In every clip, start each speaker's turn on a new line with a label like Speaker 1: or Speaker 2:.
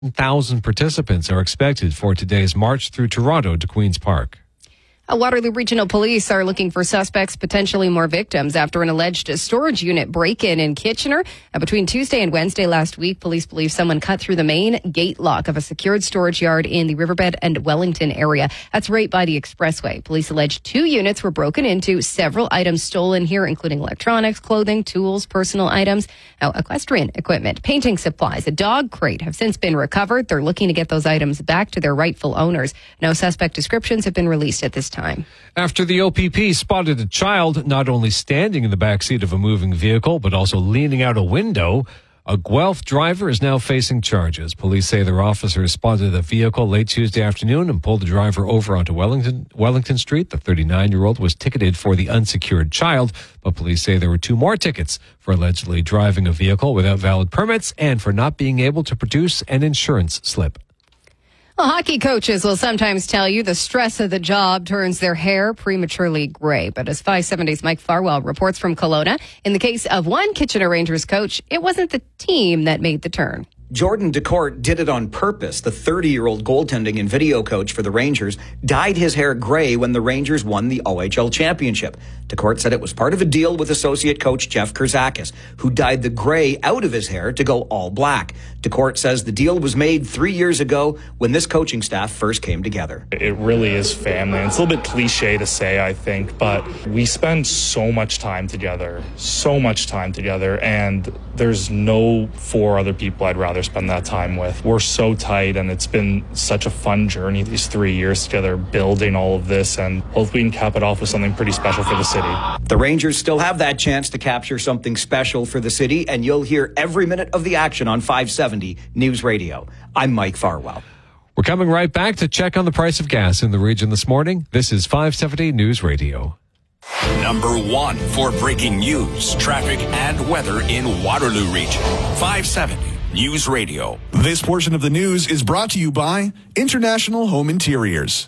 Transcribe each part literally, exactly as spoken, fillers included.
Speaker 1: one thousand participants are expected for today's march through Toronto to Queen's Park.
Speaker 2: Waterloo Regional Police are looking for suspects, potentially more victims, after an alleged storage unit break-in in Kitchener. Uh, between Tuesday and Wednesday last week, police believe someone cut through the main gate lock of a secured storage yard in the Riverbed and Wellington area. That's right by the expressway. Police allege two units were broken into, several items stolen here, including electronics, clothing, tools, personal items, now equestrian equipment, painting supplies, a dog crate have since been recovered. They're looking to get those items back to their rightful owners. No suspect descriptions have been released at this time.
Speaker 1: After the O P P spotted a child not only standing in the backseat of a moving vehicle, but also leaning out a window, a Guelph driver is now facing charges. Police say their officers spotted the vehicle late Tuesday afternoon and pulled the driver over onto Wellington, Wellington Street. The thirty-nine-year-old was ticketed for the unsecured child, but police say there were two more tickets for allegedly driving a vehicle without valid permits and for not being able to produce an insurance slip.
Speaker 2: Well, hockey coaches will sometimes tell you the stress of the job turns their hair prematurely gray. But as five seventy's Mike Farwell reports from Kelowna, in the case of one Kitchener Rangers coach, it wasn't the team that made the turn.
Speaker 3: Jordan DeCourt did it on purpose. The thirty-year-old goaltending and video coach for the Rangers dyed his hair gray when the Rangers won the O H L championship. DeCourt said it was part of a deal with associate coach Jeff Kurzakis, who dyed the gray out of his hair to go all black. DeCourt says the deal was made three years ago when this coaching staff first came together.
Speaker 4: It really is family. It's a little bit cliche to say, I think, but we spend so much time together, so much time together, and there's no four other people I'd rather spend that time with. We're so tight, and it's been such a fun journey these three years together, building all of this, and hopefully we can cap it off with something pretty special for the city.
Speaker 3: The Rangers still have that chance to capture something special for the city, and you'll hear every minute of the action on five seventy News Radio. I'm Mike Farwell.
Speaker 1: We're coming right back to check on the price of gas in the region this morning. This is five seventy News Radio.
Speaker 5: Number one for breaking news, traffic, and weather in Waterloo region. five seventy News Radio.
Speaker 6: This portion of the news is brought to you by International Home Interiors.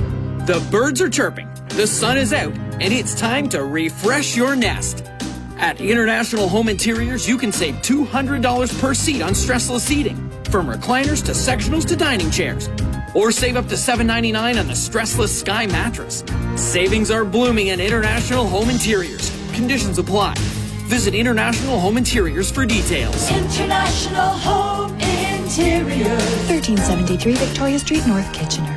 Speaker 7: The birds are chirping, the sun is out, and it's time to refresh your nest. At International Home Interiors, you can save two hundred dollars per seat on stressless seating, from recliners to sectionals to dining chairs. Or save up to seven ninety-nine on the stressless Sky mattress. Savings are blooming at International Home Interiors. Conditions apply. Visit International Home Interiors for details.
Speaker 8: International Home Interiors.
Speaker 9: thirteen seventy-three Victoria Street, North Kitchener.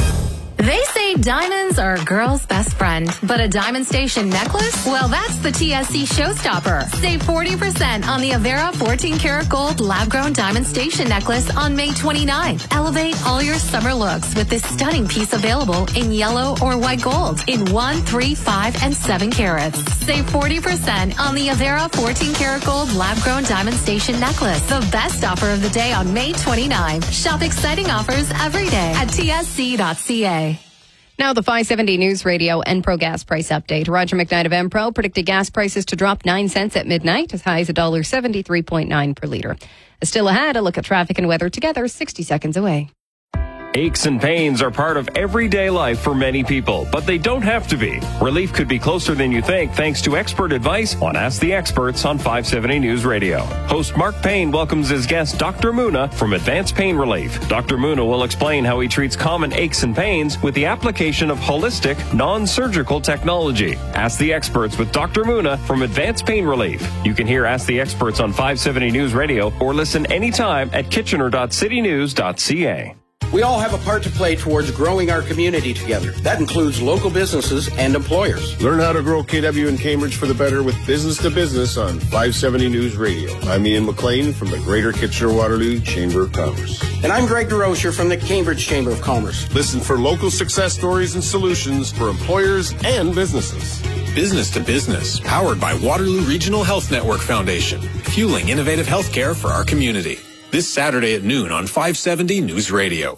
Speaker 10: They say diamonds are a girl's best friend, but a Diamond Station necklace? Well, that's the T S C showstopper. Save forty percent on the Avera fourteen karat gold lab-grown Diamond Station necklace on May twenty-ninth. Elevate all your summer looks with this stunning piece available in yellow or white gold in one, three, five, and seven carats. Save forty percent on the Avera fourteen karat gold lab-grown Diamond Station necklace. The best offer of the day on May twenty-ninth. Shop exciting offers every day at T S C dot C A.
Speaker 2: Now the five seventy News Radio Enpro gas price update. Roger McKnight of Enpro predicted gas prices to drop nine cents at midnight, as high as one dollar seventy-three point nine per litre. Still ahead, a look at traffic and weather together, sixty seconds away.
Speaker 11: Aches and pains are part of everyday life for many people, but they don't have to be. Relief could be closer than you think thanks to expert advice on Ask the Experts on five seventy News Radio. Host Mark Payne welcomes his guest Doctor Muna from Advanced Pain Relief. Doctor Muna will explain how he treats common aches and pains with the application of holistic, non-surgical technology. Ask the Experts with Doctor Muna from Advanced Pain Relief. You can hear Ask the Experts on five seventy News Radio or listen anytime at kitchener dot city news dot c a.
Speaker 12: We all have a part to play towards growing our community together. That includes local businesses and employers.
Speaker 13: Learn how to grow K W and Cambridge for the better with Business to Business on five seventy News Radio. I'm Ian McLean from the Greater Kitchener-Waterloo Chamber of Commerce.
Speaker 12: And I'm Greg DeRosier from the Cambridge Chamber of Commerce.
Speaker 13: Listen for local success stories and solutions for employers and businesses.
Speaker 5: Business to Business, powered by Waterloo Regional Health Network Foundation, fueling innovative healthcare for our community. This Saturday at noon on five seventy News Radio.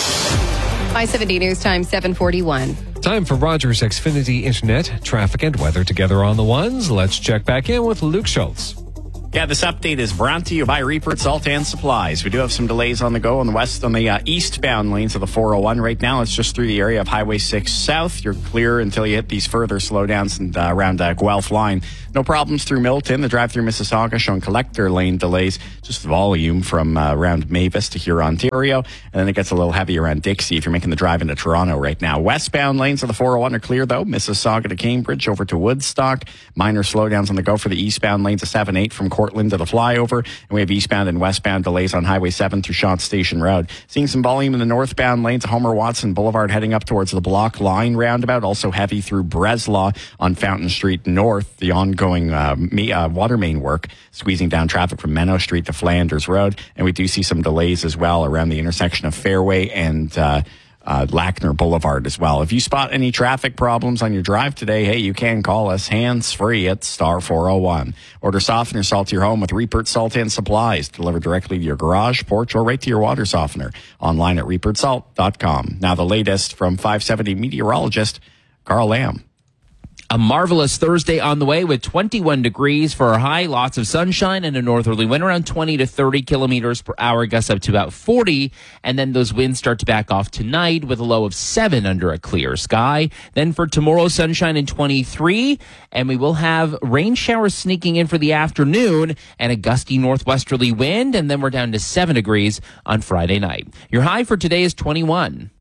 Speaker 2: five seventy News Time, seven forty-one.
Speaker 1: Time for Rogers Xfinity Internet, traffic and weather together on the ones. Let's check back in with Luke Schultz.
Speaker 14: Yeah, this update is brought to you by Rupert Salt and Supplies. We do have some delays on the go on the west, on the uh, eastbound lanes of the four oh one. Right now, it's just through the area of Highway six South. You're clear until you hit these further slowdowns and, uh, around uh, Guelph line. No problems through Milton. The drive through Mississauga showing collector lane delays. Just volume from uh, around Mavis to Huron, Ontario. And then it gets a little heavy around Dixie if you're making the drive into Toronto right now. Westbound lanes of the four oh one are clear, though. Mississauga to Cambridge over to Woodstock. Minor slowdowns on the go for the eastbound lanes of seven eight from Cortland to the flyover. And we have eastbound and westbound delays on Highway seven through Shant Station Road. Seeing some volume in the northbound lanes of Homer Watson Boulevard heading up towards the Block Line roundabout. Also heavy through Breslau on Fountain Street North. The ongoing uh, me, uh, water main work squeezing down traffic from Menno Street to Flanders Road. And we do see some delays as well around the intersection of Fairway and uh, Uh, Lackner Boulevard as well. If you spot any traffic problems on your drive today, hey, you can call us hands-free at star four oh one. Order softener salt to your home with Rupert Salt and Supplies. Delivered directly to your garage, porch, or right to your water softener. Online at rupert salt dot com. Now the latest from five seventy meteorologist Carl Lamb.
Speaker 15: A marvelous Thursday on the way with twenty-one degrees for a high, lots of sunshine and a northerly wind around twenty to thirty kilometers per hour, gusts up to about forty. And then those winds start to back off tonight with a low of seven under a clear sky. Then for tomorrow, sunshine and twenty-three. And we will have rain showers sneaking in for the afternoon and a gusty northwesterly wind. And then we're down to seven degrees on Friday night. Your high for today is twenty-one.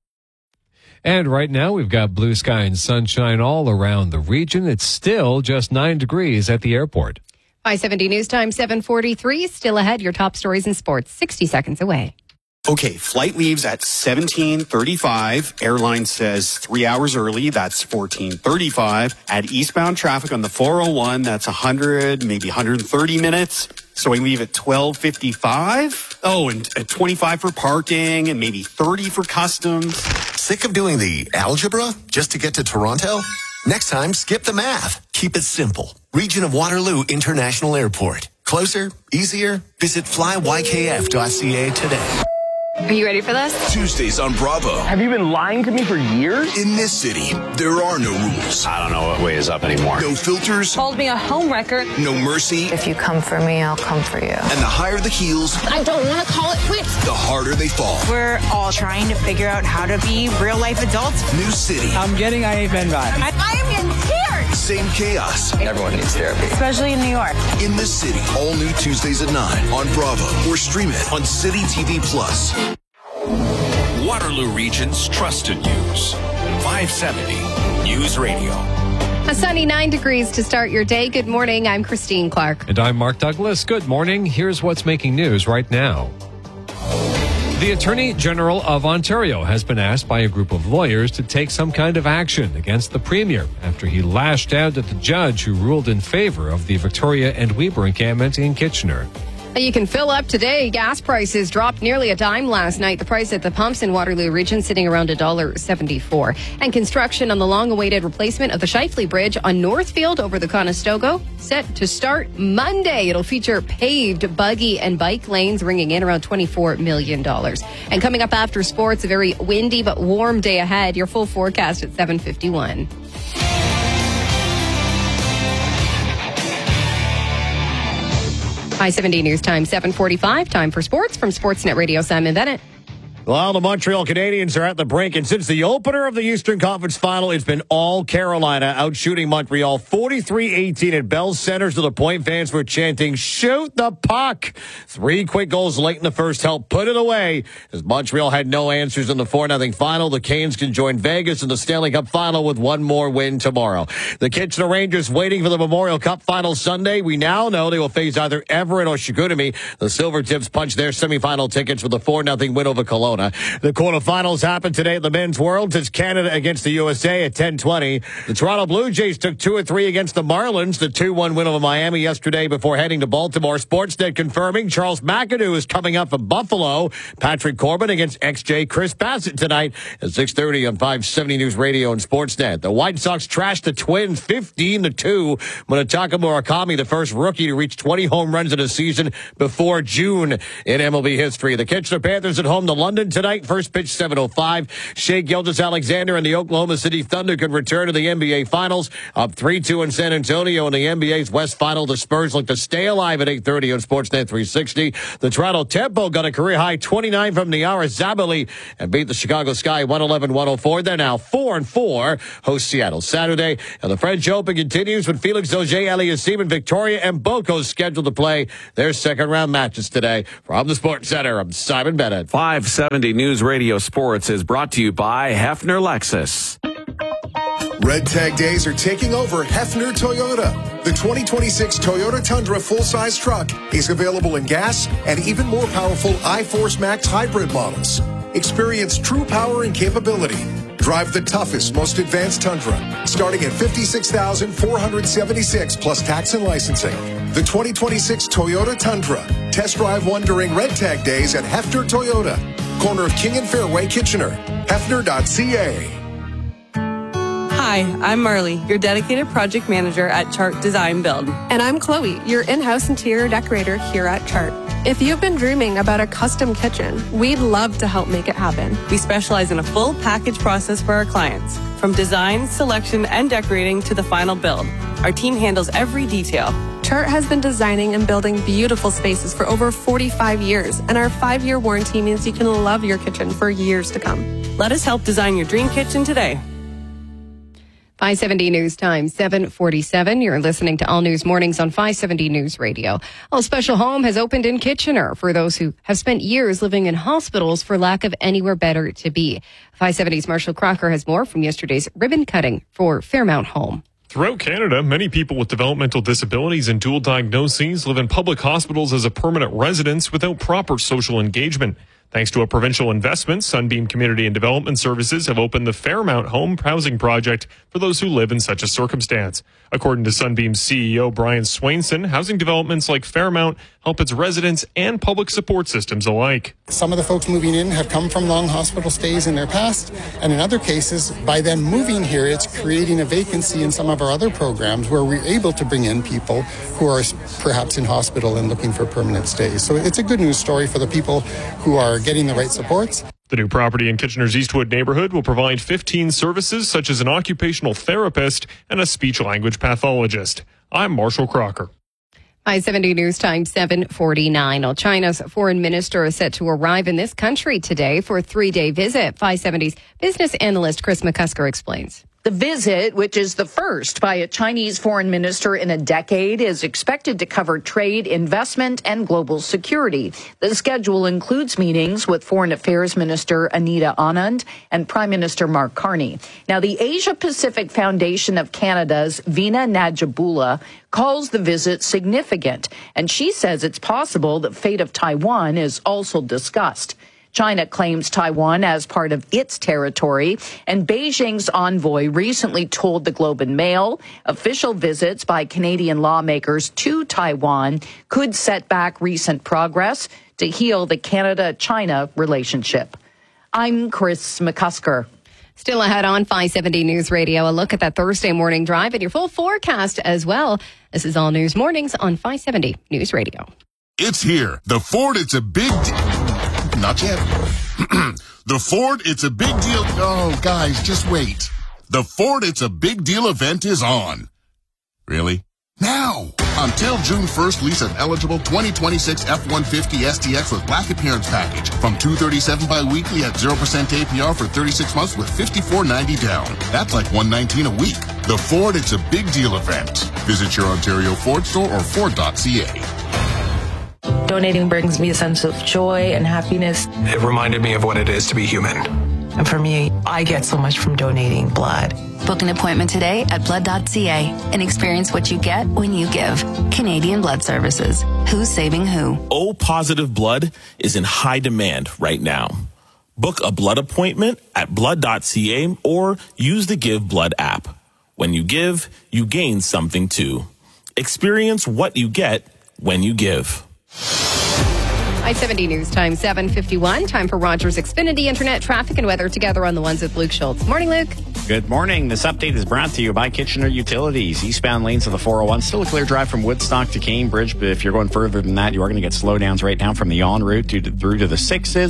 Speaker 1: And right now, we've got blue sky and sunshine all around the region. It's still just nine degrees at the airport.
Speaker 2: five seventy News Time, seven forty-three. Still ahead, your top stories in sports, sixty seconds away.
Speaker 16: Okay, flight leaves at seventeen thirty-five. Airline says three hours early. That's fourteen thirty-five. At eastbound traffic on the four oh one, that's one hundred, maybe one hundred thirty minutes. So we leave at twelve fifty-five. Oh, and at twenty-five for parking and maybe thirty for customs.
Speaker 17: Sick of doing the algebra just to get to Toronto? Next time, skip the math. Keep it simple. Region of Waterloo International Airport. Closer, easier. Visit fly y k f dot c a today.
Speaker 2: Are you ready for this?
Speaker 18: Tuesdays on Bravo.
Speaker 19: Have you been lying to me for years?
Speaker 18: In this city, there are no rules.
Speaker 20: I don't know what way is up anymore.
Speaker 18: No filters.
Speaker 21: Called me a homewrecker.
Speaker 18: No mercy.
Speaker 22: If you come for me, I'll come for you.
Speaker 18: And the higher the heels,
Speaker 21: I don't want to call it quits.
Speaker 18: The harder they fall.
Speaker 23: We're all trying to figure out how to be real life adults.
Speaker 18: New city.
Speaker 24: I'm getting I Hate Men vibes.
Speaker 21: I, I am in tears.
Speaker 18: Same chaos.
Speaker 20: Everyone needs therapy.
Speaker 23: Especially in New York.
Speaker 18: In this city, all new Tuesdays at nine on Bravo or stream it on City T V Plus.
Speaker 5: Waterloo Region's trusted news. five seventy News Radio.
Speaker 2: A sunny nine degrees to start your day. Good morning. I'm Christine Clark.
Speaker 1: And I'm Mark Douglas. Good morning. Here's what's making news right now. The Attorney General of Ontario has been asked by a group of lawyers to take some kind of action against the Premier after he lashed out at the judge who ruled in favor of the Victoria and Weber encampment in Kitchener.
Speaker 2: You can fill up today. Gas prices dropped nearly a dime last night. The price at the pumps in Waterloo Region sitting around one dollar seventy-four. And construction on the long-awaited replacement of the Shifley Bridge on Northfield over the Conestogo set to start Monday. It'll feature paved buggy and bike lanes, ringing in around twenty-four million dollars. And coming up after sports, a very windy but warm day ahead. Your full forecast at seven fifty-one. five seventy News Time, seven forty-five. Time for sports from Sportsnet Radio. Simon Bennett.
Speaker 25: Well, the Montreal Canadiens are at the brink, and since the opener of the Eastern Conference Final, it's been all Carolina outshooting Montreal forty-three eighteen at Bell Center, to the point fans were chanting, "Shoot the puck!" Three quick goals late in the first helped put it away. As Montreal had no answers in the four nothing final, the Canes can join Vegas in the Stanley Cup Final with one more win tomorrow. The Kitchener Rangers waiting for the Memorial Cup Final Sunday. We now know they will face either Everett or Chicoutimi. The Silvertips punched their semifinal tickets with a four nothing win over Kelowna. The quarterfinals happened today at the Men's Worlds. It's Canada against the U S A at ten twenty. The Toronto Blue Jays took two or three against the Marlins. The two one win over Miami yesterday before heading to Baltimore. Sportsnet confirming Charles McAdoo is coming up from Buffalo. Patrick Corbin against X J Chris Bassett tonight at six thirty on five seventy News Radio and Sportsnet. The White Sox trashed the Twins fifteen to two. Munetaka Murakami, the first rookie to reach twenty home runs in a season before June in M L B history. The Kitchener Panthers at home to London seven tonight. First pitch, seven oh five. Shea Gilgeous-Alexander and the Oklahoma City Thunder could return to the N B A Finals. Up three two in San Antonio in the N B A's West Final. The Spurs look to stay alive at eight thirty on Sportsnet three sixty. The Toronto Tempo got a career-high twenty-nine from Niara Zabali and beat the Chicago Sky one eleven one oh four. They're now four and four. Host Seattle Saturday. And the French Open continues with Felix Auger-Aliassime and Victoria Mboko scheduled to play their second-round matches today. From the Sports Center, I'm Simon Bennett.
Speaker 3: five seventy News Radio Sports is brought to you by Hefner Lexus.
Speaker 18: Red Tag Days are taking over Hefner Toyota. The twenty twenty-six Toyota Tundra full-size truck is available in gas and even more powerful iForce Max hybrid models. Experience true power and capability. Drive the toughest, most advanced Tundra, starting at fifty-six thousand four hundred seventy-six dollars plus tax and licensing. The twenty twenty-six Toyota Tundra. Test drive one during Red Tag Days at Hefner Toyota, corner of King and Fairway, Kitchener. Hefner dot C A.
Speaker 4: Hi, I'm Marley, your dedicated project manager at Chart Design Build.
Speaker 6: And I'm Chloe, your in-house interior decorator here at Chart. If you've been dreaming about a custom kitchen, we'd love to help make it happen.
Speaker 4: We specialize in a full package process for our clients, from design, selection, and decorating to the final build. Our team handles every detail.
Speaker 6: Chart has been designing and building beautiful spaces for over forty-five years, and our five-year warranty means you can love your kitchen for years to come.
Speaker 4: Let us help design your dream kitchen today.
Speaker 2: five seventy News Time, seven forty-seven. You're listening to All News Mornings on five seventy News Radio. A special home has opened in Kitchener for those who have spent years living in hospitals for lack of anywhere better to be. five seventy's Marshall Crocker has more from yesterday's ribbon cutting for Fairmount Home.
Speaker 7: Throughout Canada, many people with developmental disabilities and dual diagnoses live in public hospitals as a permanent residence without proper social engagement. Thanks to a provincial investment, Sunbeam Community and Development Services have opened the Fairmount Home Housing Project for those who live in such a circumstance. According to Sunbeam's C E O Brian Swainson, housing developments like Fairmount help its residents and public support systems alike.
Speaker 24: Some of the folks moving in have come from long hospital stays in their past, and in other cases, by them moving here, it's creating a vacancy in some of our other programs where we're able to bring in people who are perhaps in hospital and looking for permanent stays. So it's a good news story for the people who are getting the right supports.
Speaker 7: The new property in Kitchener's Eastwood neighborhood will provide fifteen services such as an occupational therapist and a speech-language pathologist. I'm Marshall Crocker.
Speaker 2: five seventy News Time, seven forty-nine. Well, China's foreign minister is set to arrive in this country today for a three-day visit. five seventy's business analyst Chris McCusker explains.
Speaker 26: The visit, which is the first by a Chinese foreign minister in a decade, is expected to cover trade, investment, and global security. The schedule includes meetings with Foreign Affairs Minister Anita Anand and Prime Minister Mark Carney. Now, the Asia Pacific Foundation of Canada's Veena Najibullah calls the visit significant, and she says it's possible the fate of Taiwan is also discussed. China claims Taiwan as part of its territory, and Beijing's envoy recently told the Globe and Mail official visits by Canadian lawmakers to Taiwan could set back recent progress to heal the Canada-China relationship. I'm Chris McCusker.
Speaker 2: Still ahead on five seventy News Radio, a look at that Thursday morning drive and your full forecast as well. This is All News Mornings on five seventy News Radio.
Speaker 27: It's here. The Ford, it's a big... Not yet. The Ford, it's a big deal. Oh, guys, just wait. The Ford, it's a big deal event is on. Really? Now! Until June first, lease an eligible twenty twenty-six F one fifty S T X with black appearance package from two thirty-seven bi-weekly at zero percent A P R for thirty-six months with fifty-four ninety down. That's like one nineteen a week. The Ford, it's a big deal event. Visit your Ontario Ford store or Ford dot C A.
Speaker 28: Donating brings me a sense of joy and happiness.
Speaker 29: It reminded me of what it is to be human.
Speaker 28: And for me, I get so much from donating blood.
Speaker 30: Book an appointment today at blood dot C A and experience what you get when you give. Canadian Blood Services. Who's saving who?
Speaker 31: O-positive blood is in high demand right now. Book a blood appointment at blood dot C A or use the Give Blood app. When you give, you gain something too. Experience what you get when you give.
Speaker 2: five seventy News Time, seven fifty-one. Time for Rogers Xfinity Internet traffic and weather together on the ones with Luke Schultz. Morning, Luke.
Speaker 14: Good morning. This update is brought to you by Kitchener Utilities. Eastbound lanes of the four oh one. Still a clear drive from Woodstock to Cambridge, but if you're going further than that, you are going to get slowdowns right now from the en route to, through to the sixes.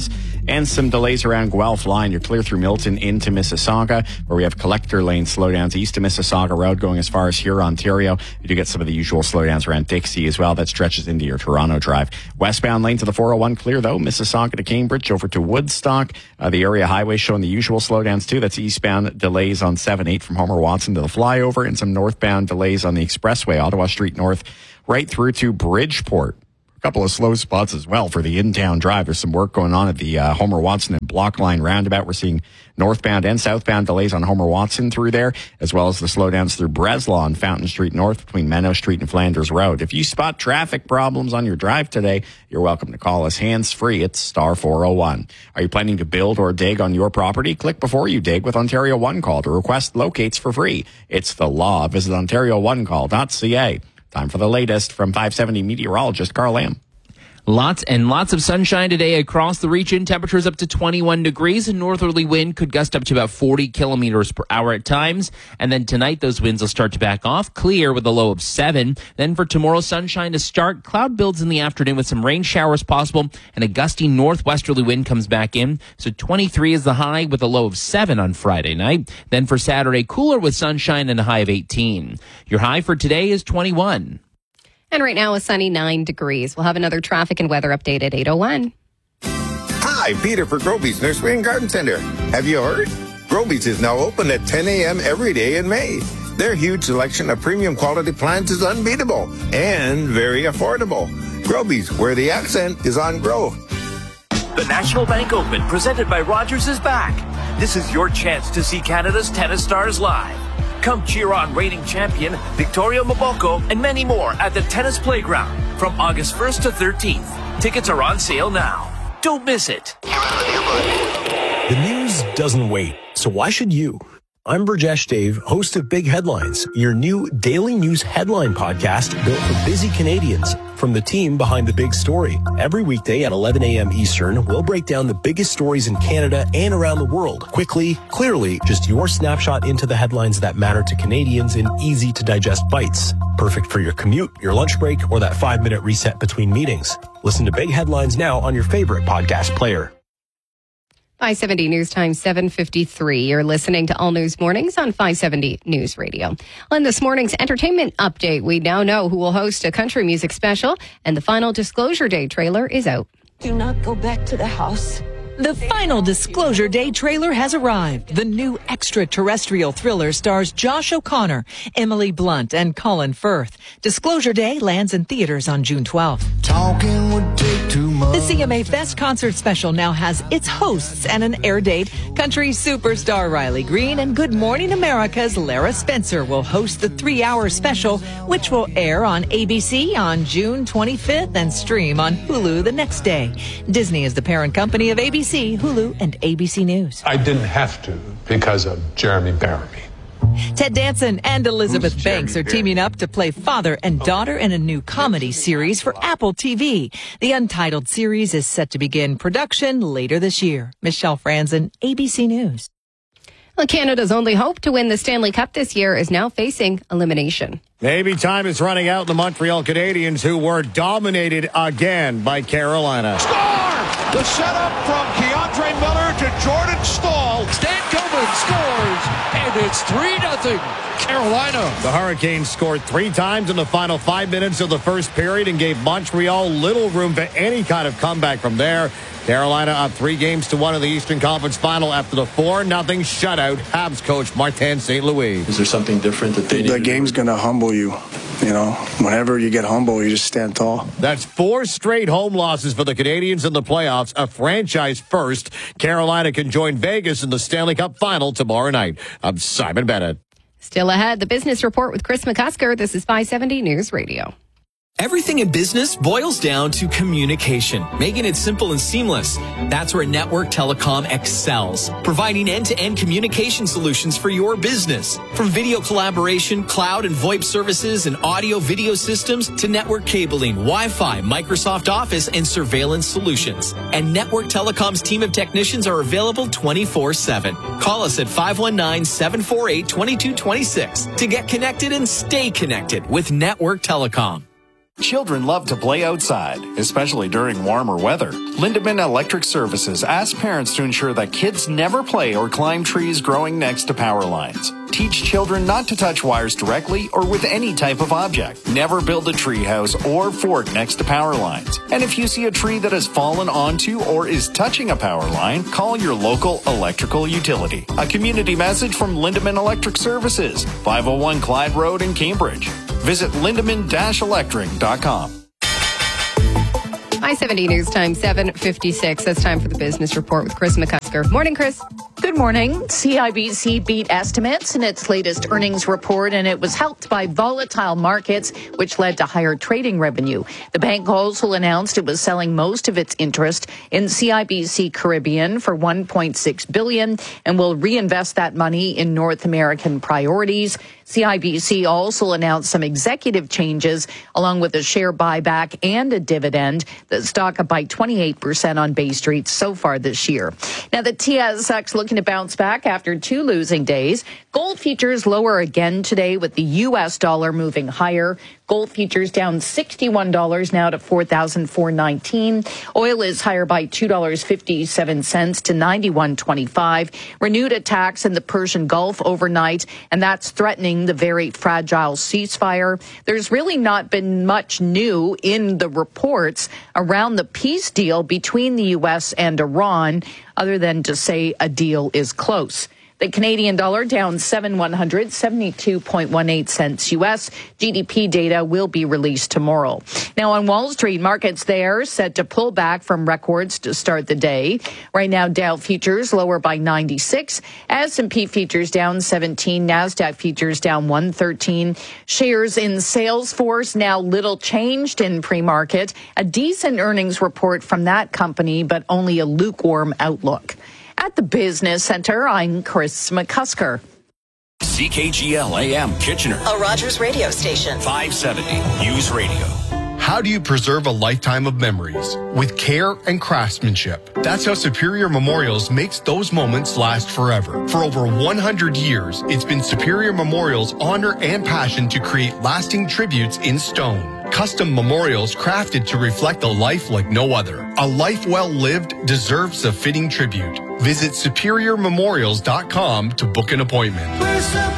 Speaker 14: and some delays around Guelph line. You're clear through Milton into Mississauga, where we have collector lane slowdowns east of Mississauga Road going as far as here, Ontario. You do get some of the usual slowdowns around Dixie as well. That stretches into your Toronto Drive. Westbound lane to the four oh one clear, though. Mississauga to Cambridge over to Woodstock. Uh, the area highway showing the usual slowdowns, too. That's eastbound delays on seven eight from Homer Watson to the flyover, and some northbound delays on the expressway, Ottawa Street North, right through to Bridgeport. A couple of slow spots as well for the in-town drive. There's some work going on at the uh, Homer Watson and Block Line roundabout. We're seeing northbound and southbound delays on Homer Watson through there, as well as the slowdowns through Breslau and Fountain Street North between Menno Street and Flanders Road. If you spot traffic problems on your drive today, you're welcome to call us hands-free at star four oh one. Are you planning to build or dig on your property? Click before you dig with Ontario One Call to request locates for free. It's the law. Visit ontario one call dot c a. Time for the latest from five seventy meteorologist Carl Lamb.
Speaker 8: Lots and lots of sunshine today across the region. Temperatures up to twenty-one degrees. A northerly wind could gust up to about forty kilometers per hour at times. And then tonight, those winds will start to back off. Clear with a low of seven. Then for tomorrow, sunshine to start. Cloud builds in the afternoon with some rain showers possible. And a gusty northwesterly wind comes back in. So twenty-three is the high with a low of seven on Friday night. Then for Saturday, cooler with sunshine and a high of eighteen. Your high for today is twenty-one.
Speaker 2: And right now, a sunny nine degrees. We'll have another traffic and weather update at eight oh one.
Speaker 9: Hi, Peter for Groby's Nursery and Garden Center. Have you heard? Groby's is now open at ten a.m. every day in May. Their huge selection of premium quality plants is unbeatable and very affordable. Groby's, where the accent is on grow.
Speaker 10: The National Bank Open, presented by Rogers, is back. This is your chance to see Canada's tennis stars live. Come cheer on reigning champion Victoria Mboko and many more at the Tennis Playground from August first to thirteenth. Tickets are on sale now. Don't miss it.
Speaker 11: The news doesn't wait, so why should you? I'm Burjesh Dave, host of Big Headlines, your new daily news headline podcast built for busy Canadians. From the team behind the big story. Every weekday at eleven a.m. Eastern, we'll break down the biggest stories in Canada and around the world. Quickly, clearly, just your snapshot into the headlines that matter to Canadians in easy-to-digest bites. Perfect for your commute, your lunch break, or that five-minute reset between meetings. Listen to Big Headlines now on your favorite podcast player.
Speaker 2: five seventy News Time, seven fifty-three. You're listening to All News Mornings on five seventy News Radio. On this morning's entertainment update, we now know who will host a country music special, and the final Disclosure Day trailer is out.
Speaker 12: Do not go back to the house.
Speaker 13: The final Disclosure Day trailer has arrived. The new extraterrestrial thriller stars Josh O'Connor, Emily Blunt, and Colin Firth. Disclosure Day lands in theaters on June twelfth.
Speaker 15: Talking would take too much.
Speaker 13: The C M A Fest concert special now has its hosts and an air date. Country superstar Riley Green and Good Morning America's Lara Spencer will host the three-hour special, which will air on A B C on June twenty-fifth and stream on Hulu the next day. Disney is the parent company of A B C, Hulu, and A B C News.
Speaker 16: I didn't have to because of Jeremy Bearimy.
Speaker 13: Ted Danson and Elizabeth Who's Banks Jeremy are teaming Bearimy? up to play father and daughter in a new comedy series for Apple T V. The untitled series is set to begin production later this year. Michelle Franzen, A B C News.
Speaker 2: Well, Canada's only hope to win the Stanley Cup this year is now facing elimination.
Speaker 25: Maybe time is running out in the Montreal Canadiens, who were dominated again by Carolina.
Speaker 17: Score! The setup from Keandre Miller to Jordan Staal. Stankoven scores, and it's three nothing Carolina.
Speaker 25: The Hurricanes scored three times in the final five minutes of the first period and gave Montreal little room for any kind of comeback from there. Carolina up three games to one in the Eastern Conference Final after the four nothing shutout. Habs coach Martin Saint Louis.
Speaker 16: Is there something different that they need?
Speaker 19: The game's going to humble you. You know, whenever you get humble, you just stand tall.
Speaker 25: That's four straight home losses for the Canadiens in the playoffs, a franchise first. Carolina can join Vegas in the Stanley Cup Final tomorrow night. I'm Simon Bennett.
Speaker 2: Still ahead, the Business Report with Chris McCusker. This is five seventy News Radio.
Speaker 22: Everything in business boils down to communication, making it simple and seamless. That's where Network Telecom excels, providing end-to-end communication solutions for your business. From video collaboration, cloud and VoIP services, and audio-video systems to network cabling, Wi-Fi, Microsoft Office, and surveillance solutions. And Network Telecom's team of technicians are available twenty-four seven. Call us at five one nine, seven four eight, two two two six to get connected and stay connected with Network Telecom.
Speaker 14: Children love to play outside, especially during warmer weather. Lindemann Electric Services asks parents to ensure that kids never play or climb trees growing next to power lines. Teach children not to touch wires directly or with any type of object. Never build a tree house or fort next to power lines. And if you see a tree that has fallen onto or is touching a power line, call your local electrical utility. A community message from Lindemann Electric Services, five oh one Clyde Road in Cambridge. Visit lindemann dash electric dot com.
Speaker 2: I seventy News Time, seven fifty-six. It's time for the business report with Chris McCusker. Morning, Chris.
Speaker 26: Good morning. C I B C beat estimates in its latest earnings report, and it was helped by volatile markets, which led to higher trading revenue. The bank also announced it was selling most of its interest in C I B C Caribbean for one point six billion dollars and will reinvest that money in North American priorities. C I B C also announced some executive changes along with a share buyback and a dividend. The stock up by twenty-eight percent on Bay Street so far this year. Now, the T S X looking to bounce back after two losing days. Gold futures lower again today with the U S dollar moving higher. Gold futures down sixty-one dollars now to four thousand four hundred nineteen dollars. Oil is higher by two dollars and fifty-seven cents to ninety-one twenty-five. Renewed attacks in the Persian Gulf overnight, and that's threatening the very fragile ceasefire. There's really not been much new in the reports around the peace deal between the U S and Iran, other than to say a deal is close. The Canadian dollar down seven one hundred, seventy-two point one eight cents U S. G D P data will be released tomorrow. Now on Wall Street, markets there set to pull back from records to start the day. Right now, Dow futures lower by ninety-six. S and P futures down seventeen. NASDAQ futures down one thirteen. Shares in Salesforce now little changed in pre-market. A decent earnings report from that company, but only a lukewarm outlook. At the Business Center, I'm Chris McCusker.
Speaker 1: C K G L A M Kitchener,
Speaker 3: a Rogers radio station.
Speaker 1: five seventy News Radio.
Speaker 4: How do you preserve a lifetime of memories? With care and craftsmanship. That's how Superior Memorials makes those moments last forever. For over one hundred years, it's been Superior Memorials' honor and passion to create lasting tributes in stone. Custom memorials crafted to reflect a life like no other. A life well lived deserves a fitting tribute. Visit superior memorials dot com to book an appointment.